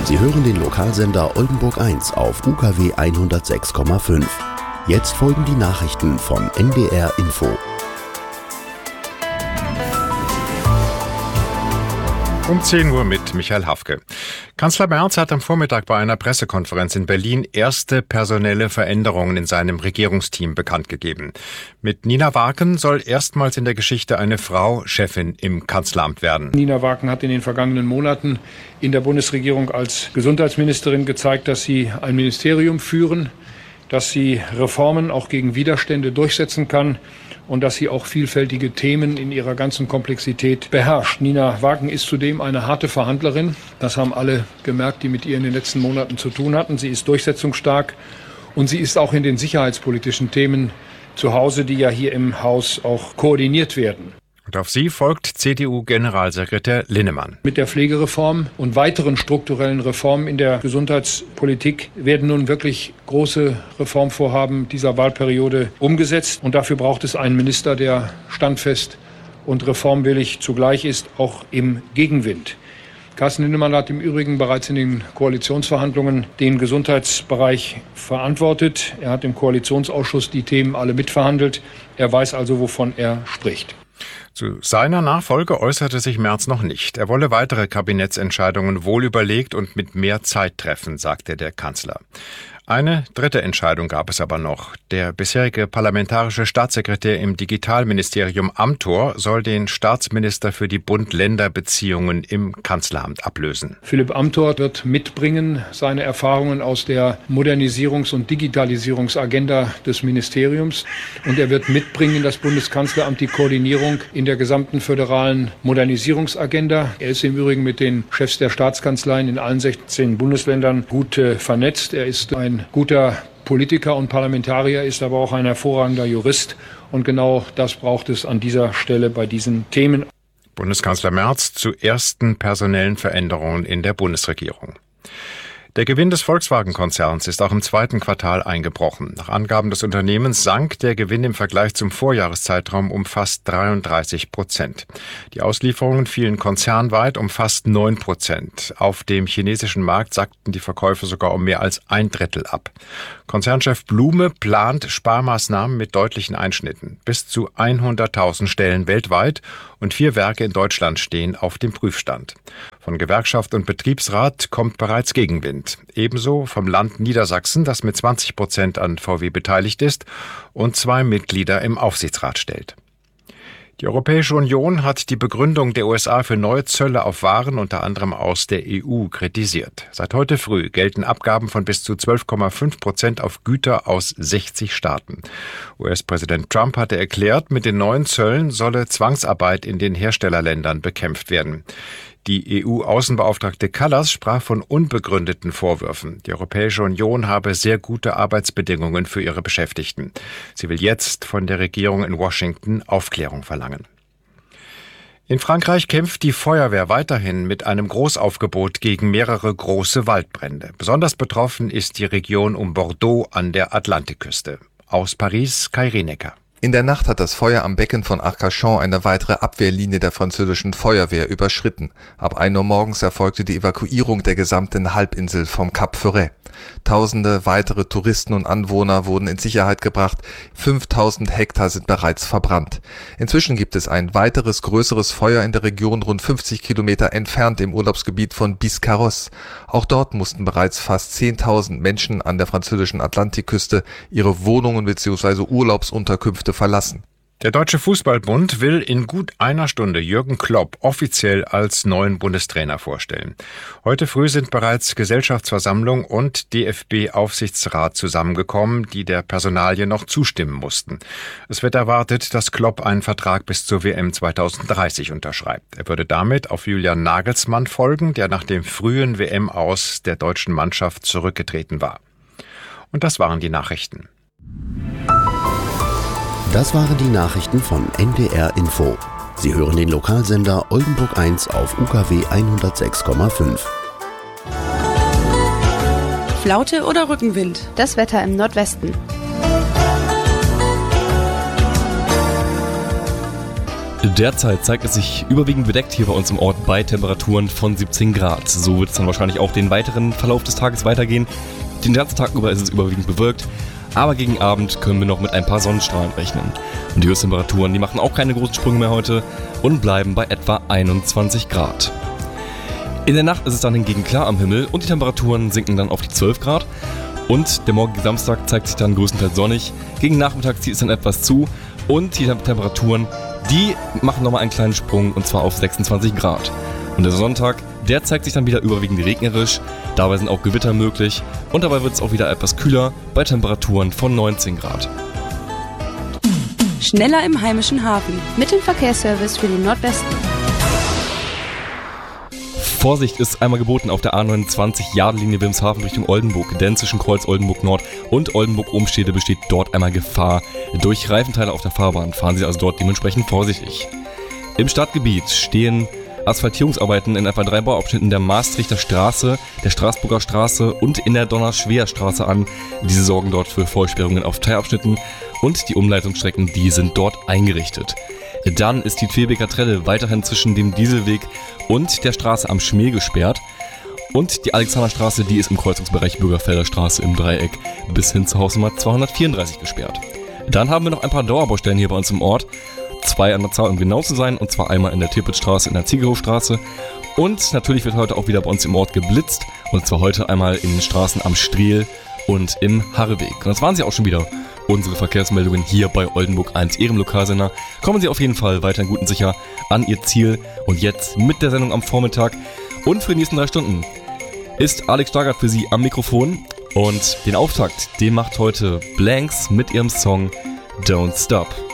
Sie hören den Lokalsender Oldenburg 1 auf UKW 106,5. Jetzt folgen die Nachrichten von NDR Info. Um 10 Uhr mit Michael Hafke. Kanzler Merz hat am Vormittag bei einer Pressekonferenz in Berlin erste personelle Veränderungen in seinem Regierungsteam bekannt gegeben. Mit Nina Waken soll erstmals in der Geschichte eine Frau Chefin im Kanzleramt werden. Nina Waken hat in den vergangenen Monaten in der Bundesregierung als Gesundheitsministerin gezeigt, dass sie ein Ministerium führen, dass sie Reformen auch gegen Widerstände durchsetzen kann und dass sie auch vielfältige Themen in ihrer ganzen Komplexität beherrscht. Nina Waken ist zudem eine harte Verhandlerin. Das haben alle gemerkt, die mit ihr in den letzten Monaten zu tun hatten. Sie ist durchsetzungsstark und sie ist auch in den sicherheitspolitischen Themen zu Hause, die ja hier im Haus auch koordiniert werden. Und auf sie folgt CDU-Generalsekretär Linnemann. Mit der Pflegereform und weiteren strukturellen Reformen in der Gesundheitspolitik werden nun wirklich große Reformvorhaben dieser Wahlperiode umgesetzt. Und dafür braucht es einen Minister, der standfest und reformwillig zugleich ist, auch im Gegenwind. Carsten Linnemann hat im Übrigen bereits in den Koalitionsverhandlungen den Gesundheitsbereich verantwortet. Er hat im Koalitionsausschuss die Themen alle mitverhandelt. Er weiß also, wovon er spricht. Zu seiner Nachfolge äußerte sich Merz noch nicht. Er wolle weitere Kabinettsentscheidungen wohlüberlegt und mit mehr Zeit treffen, sagte der Kanzler. Eine dritte Entscheidung gab es aber noch. Der bisherige parlamentarische Staatssekretär im Digitalministerium Amthor soll den Staatsminister für die Bund-Länder-Beziehungen im Kanzleramt ablösen. Philipp Amthor wird mitbringen seine Erfahrungen aus der Modernisierungs- und Digitalisierungsagenda des Ministeriums. Und er wird mitbringen das Bundeskanzleramt die Koordinierung in der gesamten föderalen Modernisierungsagenda. Er ist im Übrigen mit den Chefs der Staatskanzleien in allen 16 Bundesländern gut vernetzt. Er ist ein guter Politiker und Parlamentarier, ist aber auch ein hervorragender Jurist. Und genau das braucht es an dieser Stelle bei diesen Themen. Bundeskanzler Merz zu ersten personellen Veränderungen in der Bundesregierung. Der Gewinn des Volkswagen-Konzerns ist auch im zweiten Quartal eingebrochen. Nach Angaben des Unternehmens sank der Gewinn im Vergleich zum Vorjahreszeitraum um fast 33%. Die Auslieferungen fielen konzernweit um fast 9%. Auf dem chinesischen Markt sackten die Verkäufe sogar um mehr als 1/3 ab. Konzernchef Blume plant Sparmaßnahmen mit deutlichen Einschnitten. Bis zu 100.000 Stellen weltweit und 4 Werke in Deutschland stehen auf dem Prüfstand. Von Gewerkschaft und Betriebsrat kommt bereits Gegenwind. Ebenso vom Land Niedersachsen, das mit 20% an VW beteiligt ist und 2 Mitglieder im Aufsichtsrat stellt. Die Europäische Union hat die Begründung der USA für neue Zölle auf Waren unter anderem aus der EU kritisiert. Seit heute früh gelten Abgaben von bis zu 12,5% auf Güter aus 60 Staaten. US-Präsident Trump hatte erklärt, mit den neuen Zöllen solle Zwangsarbeit in den Herstellerländern bekämpft werden. Die EU-Außenbeauftragte Kallas sprach von unbegründeten Vorwürfen. Die Europäische Union habe sehr gute Arbeitsbedingungen für ihre Beschäftigten. Sie will jetzt von der Regierung in Washington Aufklärung verlangen. In Frankreich kämpft die Feuerwehr weiterhin mit einem Großaufgebot gegen mehrere große Waldbrände. Besonders betroffen ist die Region um Bordeaux an der Atlantikküste. Aus Paris, Kai Rienecker. In der Nacht hat das Feuer am Becken von Arcachon eine weitere Abwehrlinie der französischen Feuerwehr überschritten. Ab 1 Uhr morgens erfolgte die Evakuierung der gesamten Halbinsel vom Cap Ferret. Tausende weitere Touristen und Anwohner wurden in Sicherheit gebracht. 5000 Hektar sind bereits verbrannt. Inzwischen gibt es ein weiteres größeres Feuer in der Region rund 50 Kilometer entfernt im Urlaubsgebiet von Biscarrosse. Auch dort mussten bereits fast 10.000 Menschen an der französischen Atlantikküste ihre Wohnungen bzw. Urlaubsunterkünfte verlassen. Der Deutsche Fußballbund will in gut einer Stunde Jürgen Klopp offiziell als neuen Bundestrainer vorstellen. Heute früh sind bereits Gesellschaftsversammlung und DFB-Aufsichtsrat zusammengekommen, die der Personalie noch zustimmen mussten. Es wird erwartet, dass Klopp einen Vertrag bis zur WM 2030 unterschreibt. Er würde damit auf Julian Nagelsmann folgen, der nach dem frühen WM-Aus der deutschen Mannschaft zurückgetreten war. Und das waren die Nachrichten. Das waren die Nachrichten von NDR Info. Sie hören den Lokalsender Oldenburg 1 auf UKW 106,5. Flaute oder Rückenwind? Das Wetter im Nordwesten. Derzeit zeigt es sich überwiegend bedeckt hier bei uns im Ort bei Temperaturen von 17 Grad. So wird es dann wahrscheinlich auch den weiteren Verlauf des Tages weitergehen. Den ganzen Tag über ist es überwiegend bewölkt, aber gegen Abend können wir noch mit ein paar Sonnenstrahlen rechnen. Und die Höchsttemperaturen, die machen auch keine großen Sprünge mehr heute und bleiben bei etwa 21 Grad. In der Nacht ist es dann hingegen klar am Himmel und die Temperaturen sinken dann auf die 12 Grad. Und der morgige Samstag zeigt sich dann größtenteils sonnig. Gegen Nachmittag zieht es dann etwas zu und die Temperaturen, die machen nochmal einen kleinen Sprung und zwar auf 26 Grad. Und der Sonntag, der zeigt sich dann wieder überwiegend regnerisch. Dabei sind auch Gewitter möglich und dabei wird es auch wieder etwas kühler bei Temperaturen von 19 Grad. Schneller im heimischen Hafen. Mit dem Verkehrsservice für den Nordwesten. Vorsicht ist einmal geboten auf der A29-Jade-Linie Wilhelmshaven Richtung Oldenburg, denn zwischen Kreuz Oldenburg Nord und Oldenburg-Umstede besteht dort einmal Gefahr durch Reifenteile auf der Fahrbahn. Fahren Sie also dort dementsprechend vorsichtig. Im Stadtgebiet stehen Asphaltierungsarbeiten in etwa 3 Bauabschnitten der Maastrichter Straße, der Straßburger Straße und in der Donnerschwer-Straße an. Diese sorgen dort für Vollsperrungen auf Teilabschnitten und die Umleitungsstrecken, die sind dort eingerichtet. Dann ist die Tweebeker Trelle weiterhin zwischen dem Dieselweg und der Straße am Schmäh gesperrt. Und die Alexanderstraße, die ist im Kreuzungsbereich Bürgerfelder Straße im Dreieck bis hin zur Hausnummer 234 gesperrt. Dann haben wir noch ein paar Dauerbaustellen hier bei uns im Ort. 2 an der Zahl, um genau zu sein, und zwar einmal in der Tirpitzstraße, in der Ziegelhofstraße. Und natürlich wird heute auch wieder bei uns im Ort geblitzt. Und zwar heute einmal in den Straßen am Striel und im Harreweg. Und das waren sie auch schon wieder. Unsere Verkehrsmeldungen hier bei Oldenburg 1, Ihrem Lokalsender. Kommen Sie auf jeden Fall weiterhin gut und sicher an Ihr Ziel. Und jetzt mit der Sendung am Vormittag und für die nächsten 3 Stunden ist Alex Stargard für Sie am Mikrofon. Und den Auftakt, den macht heute Blanks mit ihrem Song Don't Stop.